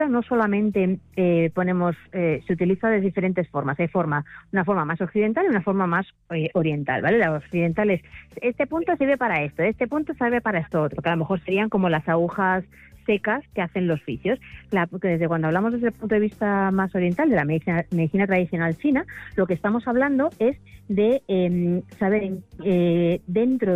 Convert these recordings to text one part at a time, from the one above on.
no solamente ponemos, se utiliza de diferentes formas. Hay una forma más occidental y una forma más oriental, ¿vale? La occidental es, este punto sirve para esto, este punto sirve para esto otro, que a lo mejor serían como las agujas secas que hacen los fisios. Porque desde cuando hablamos desde el punto de vista más oriental, de la medicina tradicional china, lo que estamos hablando es de saber dentro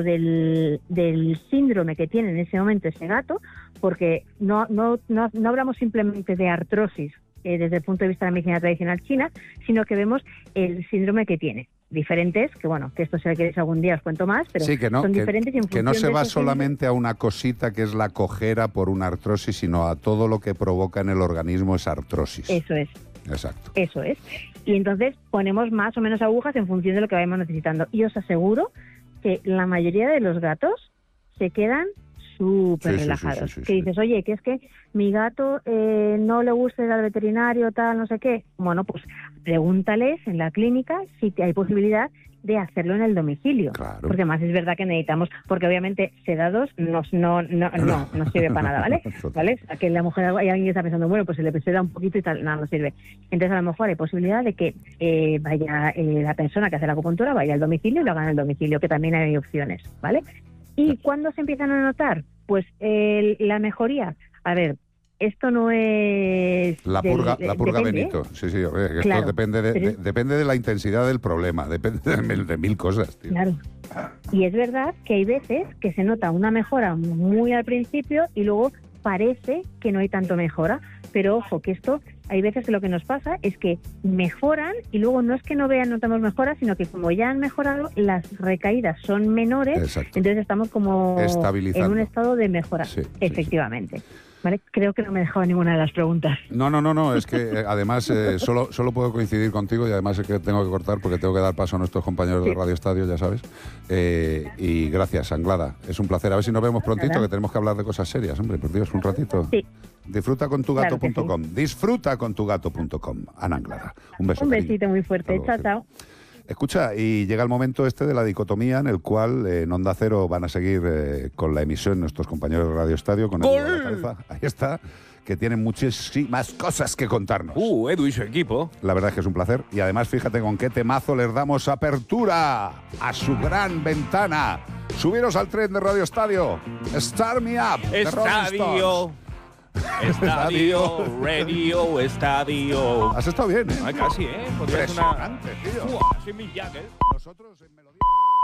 del síndrome que tiene en ese momento ese gato, porque no hablamos simplemente de artrosis desde el punto de vista de la medicina tradicional china, sino que vemos el síndrome que tiene. Diferentes, que bueno, que esto si lo queréis algún día os cuento más, pero sí, son diferentes. Y en que no se va solamente síndrome... a una cosita que es la cojera por una artrosis, sino a todo lo que provoca en el organismo esa artrosis. Eso es. Exacto. Eso es. Y entonces ponemos más o menos agujas en función de lo que vayamos necesitando. Y os aseguro que la mayoría de los gatos se quedan súper relajados. Sí, que dices, oye, que es que mi gato no le gusta ir al veterinario, tal, no sé qué. Bueno, pues pregúntales en la clínica si hay posibilidad de hacerlo en el domicilio. Claro. Porque además es verdad que necesitamos, porque obviamente sedados no sirve para nada, ¿vale? ¿Vale? O sea, que la mujer, hay alguien que está pensando, bueno, pues se le seda un poquito y tal, nada, no sirve. Entonces a lo mejor hay posibilidad de que vaya la persona que hace la acupuntura, vaya al domicilio y lo haga en el domicilio, que también hay opciones, ¿vale? ¿Y cuándo se empiezan a notar? Pues la mejoría. A ver, esto no es... La purga depende, Benito. Sí, claro, esto depende de la intensidad del problema, depende de mil cosas, tío. Claro. Y es verdad que hay veces que se nota una mejora muy al principio y luego parece que no hay tanto mejora. Pero ojo, que esto, hay veces que lo que nos pasa es que mejoran y luego no es que notamos mejoras, sino que como ya han mejorado, las recaídas son menores. Exacto. Entonces estamos como en un estado de mejora. Sí, efectivamente. Sí. ¿Vale? Creo que no me he dejado ninguna de las preguntas. No, es que además solo puedo coincidir contigo y además es que tengo que cortar porque tengo que dar paso a nuestros compañeros de Radio Estadio, ya sabes. Y gracias, Anglada. Es un placer. A ver si nos vemos prontito, que tenemos que hablar de cosas serias, hombre, por Dios, un ratito. Sí. Disfrutacontugato.com. Claro que sí. Disfrutacontugato.com. Ana Anglada. Un beso. Un besito muy fuerte. Chao, chao. Escucha, y llega el momento de la dicotomía en el cual en Onda Cero van a seguir con la emisión nuestros compañeros de Radio Estadio con Edu a la cabeza. Ahí está, que tienen muchísimas cosas que contarnos. Edu y su equipo. La verdad es que es un placer. Y además, fíjate con qué temazo les damos apertura a su gran ventana. Subiros al tren de Radio Estadio. Start Me Up. Estadio. Radio Estadio. Has estado bien, ¿eh? Casi, ¿eh? Impresionante, tío. Así Mick Jagger. Nosotros en melodía...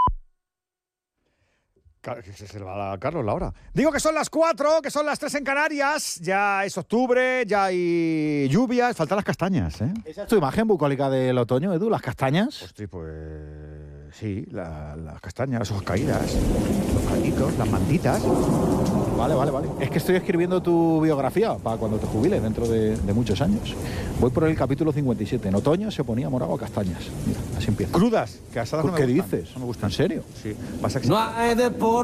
Que se le va a Carlos la hora. Digo que son las 4, que son las 3 en Canarias. Ya es octubre, ya hay lluvias. Faltan las castañas, ¿eh? ¿Esa es tu imagen bucólica del otoño, Edu? ¿Las castañas? Hostia, pues... sí, las castañas, las hojas caídas, los calditos, las mantitas. Vale. Es que estoy escribiendo tu biografía para cuando te jubiles dentro de muchos años. Voy por el capítulo 57. En otoño se ponía morado a castañas. Mira, así empieza. Crudas, que asadas no me ¿Qué gustan. dices? No me gustan. ¿En serio? Sí. Pasa que No hay deporte